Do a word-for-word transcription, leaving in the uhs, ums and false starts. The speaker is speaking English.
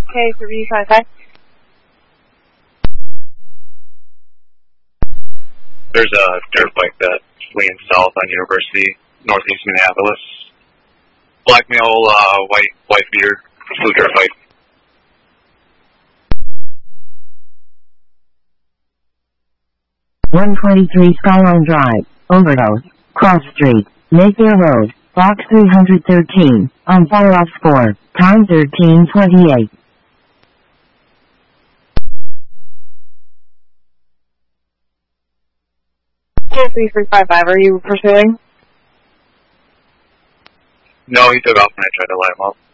K three five five. There's a dirt bike that's fleeing south on University, northeast Minneapolis. Black male, uh, white, white beard, blue dirt bike. one twenty-three Skyline Drive, Overdose, Cross Street, Mayfair Road, Box three hundred thirteen, on follow-up score, time thirteen twenty-eight. K three three five five, are you pursuing? No, he took off when I tried to light him up.